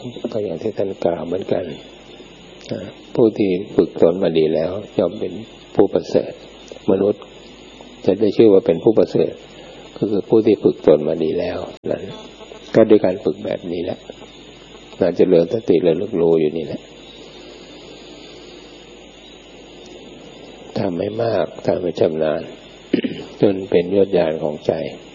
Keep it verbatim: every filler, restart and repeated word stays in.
ก็อย่างที่ท่านกล่าวเหมือนกันผู้ที่ฝึกตนมาดีแล้วย่อมเป็นผู้ประเสริฐมนุษย์จะได้ชื่อว่าเป็นผู้ประเสริฐก็คือผู้ที่ฝึกตนมาดีแล้วนั้นก็ด้วยการฝึกแบบนี้แหละน่าจะเจริญสติระลึกรู้อยู่นี่แหละทำไม่มากทำไม่ชำนาญ จนเป็นยอดญาณของใจ